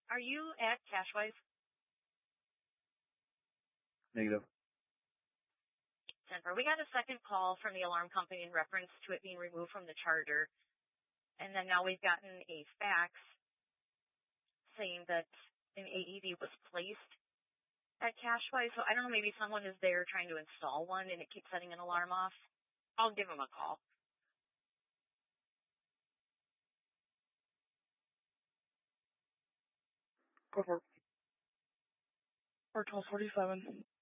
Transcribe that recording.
Are you at Cashwise? Negative. Denver. We got a second call from the alarm company in reference to it being removed from the charger. And then now we've gotten a fax saying that an AED was placed at Cashwise. So I don't know, maybe someone is there trying to install one and it keeps setting an alarm off. I'll give them a call. Go for it. Or 1247.